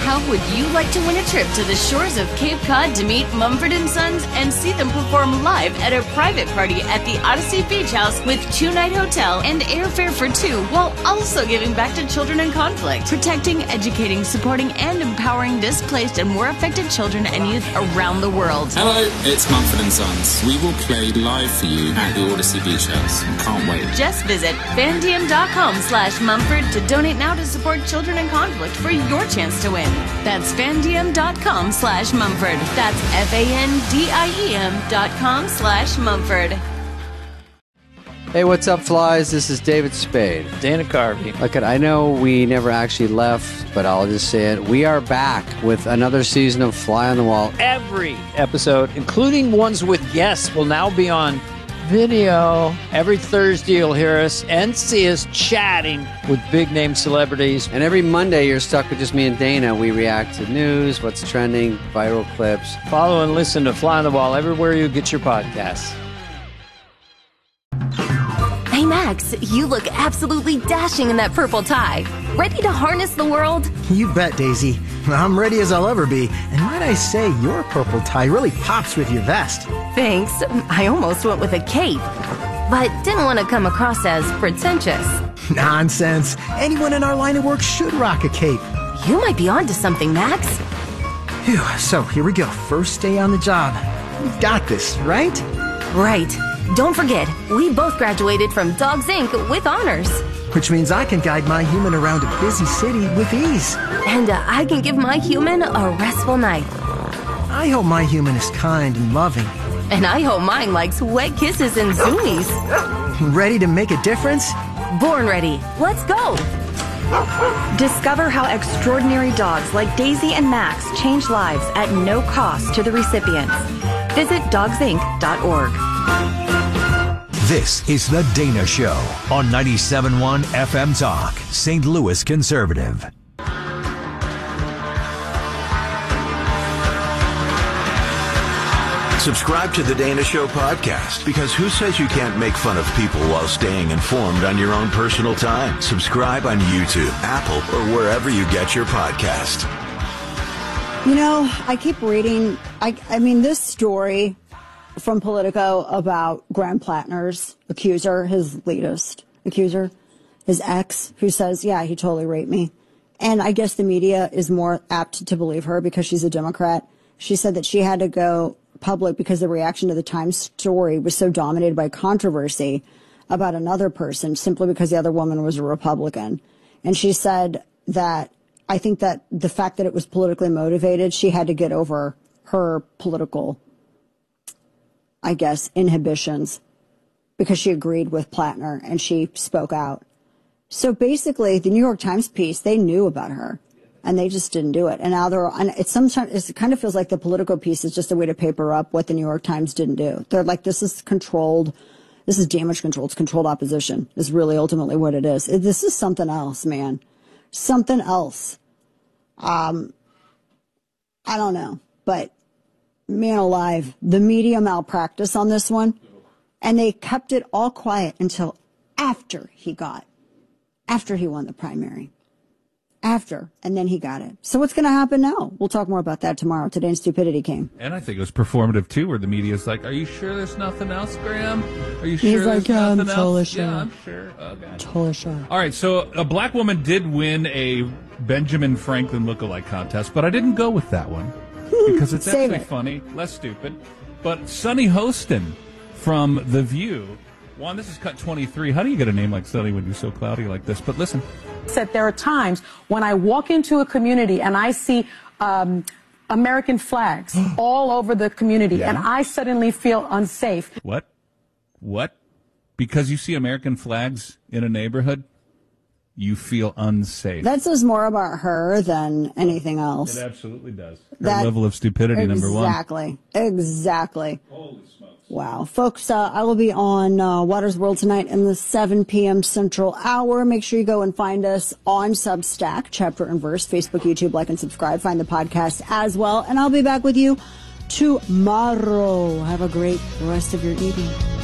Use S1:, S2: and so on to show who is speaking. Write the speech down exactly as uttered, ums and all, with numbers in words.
S1: How would you like to win a trip to the shores of Cape Cod to meet Mumford and Sons and see them perform live at a private party at the Odyssey Beach House with two-night hotel and airfare for two, while also giving back to children in conflict, protecting, educating, supporting, and empowering displaced and war affected children and youth around the world.
S2: Hello, it's Mumford and Sons. We will play live for you at the Odyssey Beach House. Can't wait.
S1: Just visit fandiem.com slash Mumford to donate now to support children in conflict for your chance to win. That's fandiem.com slash Mumford. That's F-A-N-D-I-E-M dot com slash Mumford.
S3: Hey, what's up, flies? This is David Spade.
S4: Dana Carvey.
S3: Look, I know we never actually left, but I'll just say it. We are back with another season of Fly on the Wall.
S4: Every episode, including ones with guests, will now be on video. Every Thursday, you'll hear us and see us chatting with big-name celebrities.
S3: And every Monday, you're stuck with just me and Dana. We react to news, what's trending, viral clips.
S4: Follow and listen to Fly on the Wall everywhere you get your podcasts.
S1: Hey Max, you look absolutely dashing in that purple tie. Ready to harness the world?
S5: You bet, Daisy. I'm ready as I'll ever be. And might I say, your purple tie really pops with your vest.
S1: Thanks. I almost went with a cape, but didn't want to come across as pretentious.
S5: Nonsense. Anyone in our line of work should rock a cape.
S1: You might be onto something, Max.
S5: Phew, so here we go. First day on the job. We've got this, right?
S1: Right. Don't forget, we both graduated from Dogs Incorporated with honors.
S5: Which means I can guide my human around a busy city with ease.
S1: And uh, I can give my human a restful night.
S5: I hope my human is kind and loving.
S1: And I hope mine likes wet kisses and zoomies.
S5: Ready to make a difference?
S1: Born ready. Let's go.
S6: Discover how extraordinary dogs like Daisy and Max change lives at no cost to the recipients. Visit dogs inc dot org.
S7: This is The Dana Show on ninety-seven point one F M Talk, Saint Louis Conservative.
S8: Subscribe to The Dana Show podcast, because who says you can't make fun of people while staying informed on your own personal time? Subscribe on YouTube, Apple, or wherever you get your podcast.
S9: You know, I keep reading, I, I mean, this story from Politico about Graham Plattner's accuser, his latest accuser, his ex, who says, yeah, he totally raped me. And I guess the media is more apt to believe her because she's a Democrat. She said that she had to go public because the reaction to the Times story was so dominated by controversy about another person simply because the other woman was a Republican. And she said that I think that the fact that it was politically motivated, she had to get over her political, I guess, inhibitions because she agreed with Plattner and she spoke out. So basically, the New York Times piece, they knew about her and they just didn't do it. And now they're, and it's sometimes, it kind of feels like the Politico piece is just a way to paper up what the New York Times didn't do. They're like, this is controlled, this is damage control, it's controlled opposition is really ultimately what it is. This is something else, man. Something else. Um, I don't know, but man alive, the media malpractice on this one, and they kept it all quiet until after he got, after he won the primary, after, and then he got it. So what's going to happen now? We'll talk more about that tomorrow. Today in Stupidity came.
S10: And I think it was performative too, where the media's like, "Are you sure there's nothing else, Graham? Are you
S9: He's
S10: sure
S9: like,
S10: there's
S9: yeah, I'm
S10: nothing
S9: totally
S10: else?"
S9: sure.
S10: Yeah, I'm sure. Okay.
S9: Totally sure.
S10: All right, so a black woman did win a Benjamin Franklin lookalike contest, but I didn't go with that one because it's
S9: Save
S10: actually
S9: it.
S10: funny, less stupid. But Sunny Hostin from The View. Juan, this is cut twenty-three. How do you get a name like Sunny when you're so cloudy like this? But listen.
S11: That there are times when I walk into a community and I see um, American flags all over the community,
S10: Yeah.
S11: and I suddenly feel unsafe.
S10: What? What? Because you see American flags in a neighborhood, you feel unsafe.
S9: That says more about her than anything else.
S10: It absolutely does. Her
S9: That-
S10: level of stupidity, number one.
S9: Exactly. Exactly.
S10: Holy smokes.
S9: Wow. Folks, uh, I will be on uh, Watters World tonight in the seven p.m. Central Hour. Make sure you go and find us on Substack, Chapter and Verse, Facebook, YouTube, like and subscribe. Find the podcast as well. And I'll be back with you tomorrow. Have a great rest of your evening.